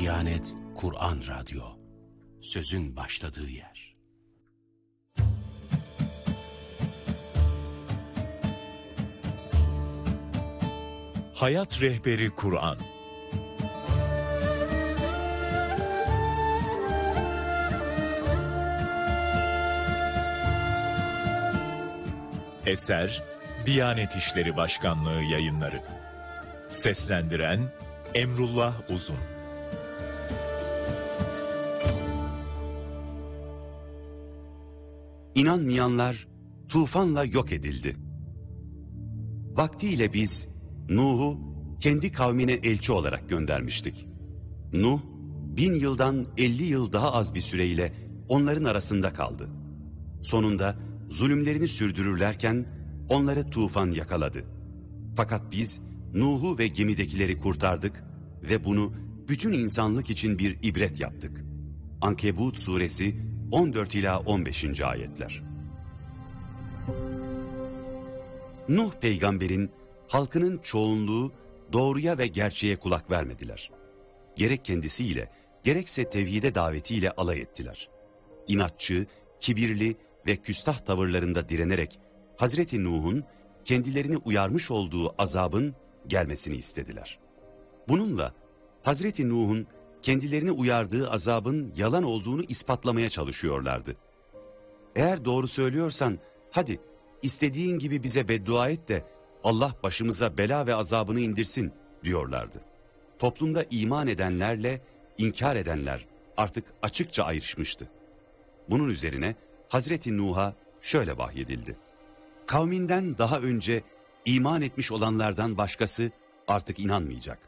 Diyanet Kur'an Radyo, sözün başladığı yer. Hayat Rehberi Kur'an. Eser Diyanet İşleri Başkanlığı Yayınları. Seslendiren Emrullah Uzun. İnanmayanlar tufanla yok edildi. Vaktiyle biz Nuh'u kendi kavmine elçi olarak göndermiştik. Nuh 1000 yıldan 50 yıl daha az bir süreyle onların arasında kaldı. Sonunda zulümlerini sürdürürlerken onları tufan yakaladı. Fakat biz Nuh'u ve gemidekileri kurtardık ve bunu bütün insanlık için bir ibret yaptık. Ankebut suresi 14 ila 15. ayetler. Nuh peygamberin halkının çoğunluğu doğruya ve gerçeğe kulak vermediler. Gerek kendisiyle, gerekse tevhide davetiyle alay ettiler. İnatçı, kibirli ve küstah tavırlarında direnerek Hazreti Nuh'un kendilerini uyarmış olduğu azabın gelmesini istediler. Bununla Hazreti Nuh'un kendilerini uyardığı azabın yalan olduğunu ispatlamaya çalışıyorlardı. Eğer doğru söylüyorsan hadi istediğin gibi bize beddua et de Allah başımıza bela ve azabını indirsin diyorlardı. Toplumda iman edenlerle inkar edenler artık açıkça ayrışmıştı. Bunun üzerine Hazreti Nuh'a şöyle vahyedildi. Kavminden daha önce iman etmiş olanlardan başkası artık inanmayacak.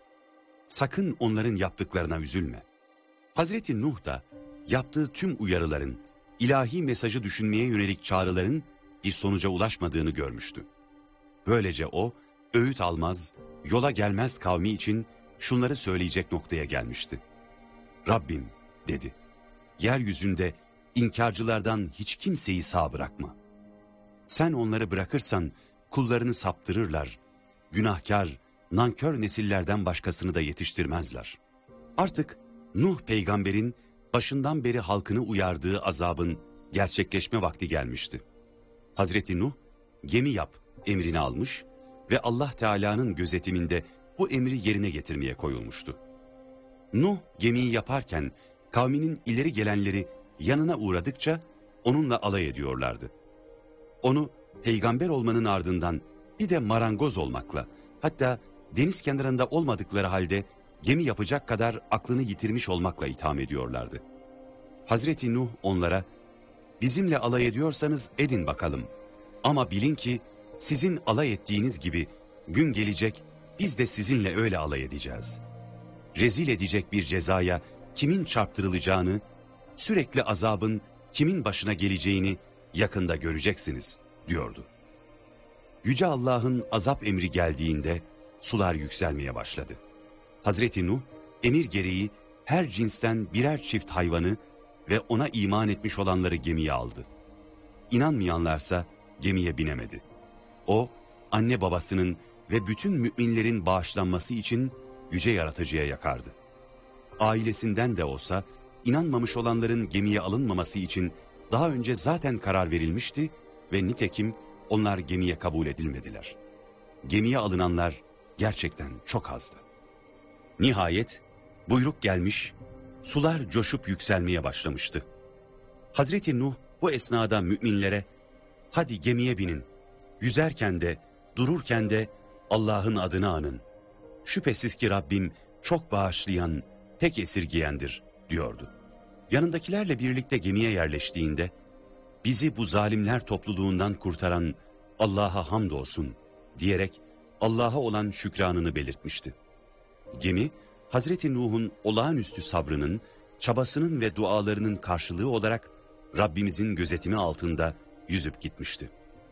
Sakın onların yaptıklarına üzülme. Hazreti Nuh da yaptığı tüm uyarıların, ilahi mesajı düşünmeye yönelik çağrıların bir sonuca ulaşmadığını görmüştü. Böylece o, öğüt almaz, yola gelmez kavmi için şunları söyleyecek noktaya gelmişti. Rabbim, dedi, yeryüzünde inkarcılardan hiç kimseyi sağ bırakma. Sen onları bırakırsan kullarını saptırırlar, günahkar, nankör nesillerden başkasını da yetiştirmezler. Artık Nuh peygamberin başından beri halkını uyardığı azabın gerçekleşme vakti gelmişti. Hazreti Nuh, gemi yap emrini almış ve Allah Teala'nın gözetiminde bu emri yerine getirmeye koyulmuştu. Nuh gemiyi yaparken kavminin ileri gelenleri yanına uğradıkça onunla alay ediyorlardı. Onu peygamber olmanın ardından bir de marangoz olmakla, hatta deniz kenarında olmadıkları halde gemi yapacak kadar aklını yitirmiş olmakla itham ediyorlardı. Hazreti Nuh onlara, bizimle alay ediyorsanız edin bakalım. Ama bilin ki sizin alay ettiğiniz gibi gün gelecek biz de sizinle öyle alay edeceğiz. Rezil edecek bir cezaya kimin çarptırılacağını, sürekli azabın kimin başına geleceğini yakında göreceksiniz diyordu. Yüce Allah'ın azap emri geldiğinde sular yükselmeye başladı. Hazreti Nuh emir gereği her cinsten birer çift hayvanı ve ona iman etmiş olanları gemiye aldı. İnanmayanlarsa gemiye binemedi. O anne babasının ve bütün müminlerin bağışlanması için yüce yaratıcıya yakardı. Ailesinden de olsa inanmamış olanların gemiye alınmaması için daha önce zaten karar verilmişti ve nitekim onlar gemiye kabul edilmediler. Gemiye alınanlar gerçekten çok azdı. Nihayet buyruk gelmiş, sular coşup yükselmeye başlamıştı. Hazreti Nuh bu esnada müminlere, hadi gemiye binin, yüzerken de dururken de Allah'ın adını anın. Şüphesiz ki Rabbim çok bağışlayan, pek esirgiyendir diyordu. Yanındakilerle birlikte gemiye yerleştiğinde, bizi bu zalimler topluluğundan kurtaran Allah'a hamdolsun diyerek Allah'a olan şükranını belirtmişti. Gemi, Hazreti Nuh'un olağanüstü sabrının, çabasının ve dualarının karşılığı olarak Rabbimizin gözetimi altında yüzüp gitmişti.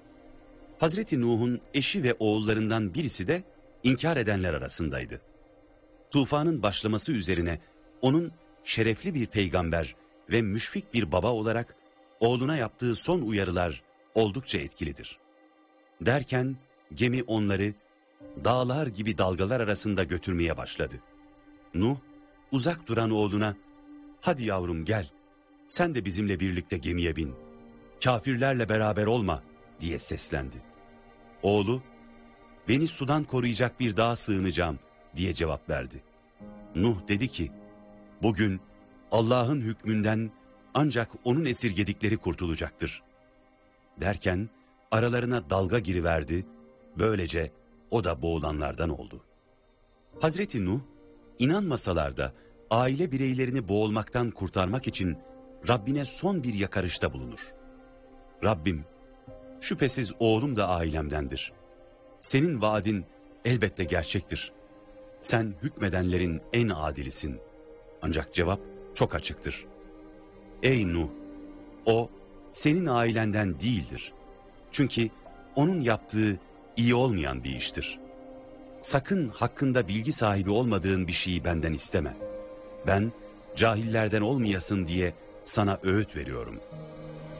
Hazreti Nuh'un eşi ve oğullarından birisi de inkar edenler arasındaydı. Tufanın başlaması üzerine onun şerefli bir peygamber ve müşfik bir baba olarak oğluna yaptığı son uyarılar oldukça etkilidir. Derken gemi onları dağlar gibi dalgalar arasında götürmeye başladı. Nuh uzak duran oğluna, "Hadi yavrum gel, sen de bizimle birlikte gemiye bin, kafirlerle beraber olma," diye seslendi. Oğlu, "Beni sudan koruyacak bir dağa sığınacağım," diye cevap verdi. Nuh dedi ki, "Bugün Allah'ın hükmünden ancak onun esirgedikleri kurtulacaktır." Derken aralarına dalga giriverdi, böylece o da boğulanlardan oldu. Hazreti Nuh, inanmasalar da aile bireylerini boğulmaktan kurtarmak için Rabbine son bir yakarışta bulunur. "Rabbim, şüphesiz oğlum da ailemdendir. Senin vaadin elbette gerçektir. Sen hükmedenlerin en adilisin." Ancak cevap çok açıktır. "Ey Nuh, o senin ailenden değildir. Çünkü onun yaptığı iyi olmayan bir iştir. Sakın hakkında bilgi sahibi olmadığın bir şeyi benden isteme. Ben cahillerden olmayasın diye sana öğüt veriyorum."